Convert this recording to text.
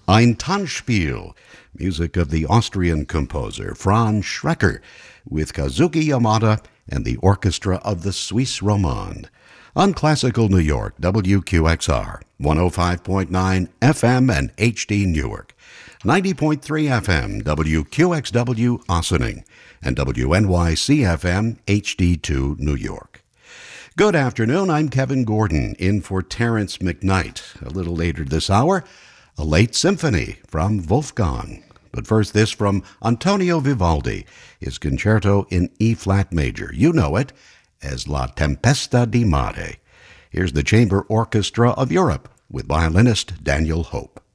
Ein Tanzspiel, music of the Austrian composer Franz Schrecker, with Kazuki Yamada and the orchestra of the Suisse Romande. On Classical New York, WQXR, 105.9 FM and HD Newark, 90.3 FM, WQXW Ossining, and WNYC FM, HD2 New York. Good afternoon, I'm Kevin Gordon, in for Terrence McKnight. A little later this hour, a late symphony from Wolfgang. But first, this from Antonio Vivaldi, his concerto in E-flat major. You know it as La Tempesta di Mare. Here's the Chamber Orchestra of Europe with violinist Daniel Hope.